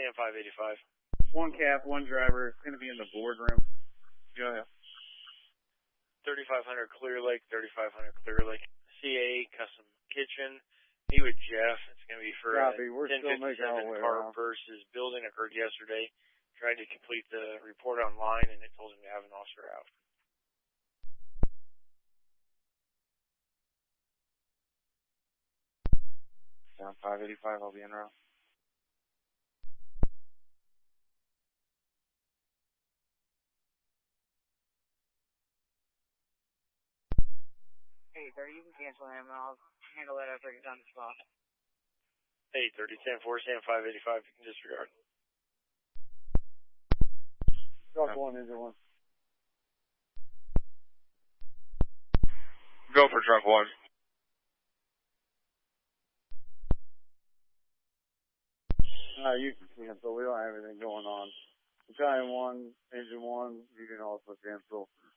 Sam 585. One cap, one driver. It's going to be in the boardroom. Go ahead. 3500 Clear Lake, 3500 Clear Lake. CA Custom Kitchen. Meet with Jeff. It's going to be for Copy. We're still making our 1057 way car around. versus building occurred yesterday. Tried to complete the report online, and it told him to have an officer out. Down 585, I'll be en route. Hey, 30, you can cancel him, and I'll handle that after I get down to the spot. 830, Sam 4, Sam 585, you can disregard. Truck one, engine one. Go for truck one. You can cancel. We don't have anything going on. Battalion one, engine one, you can also cancel.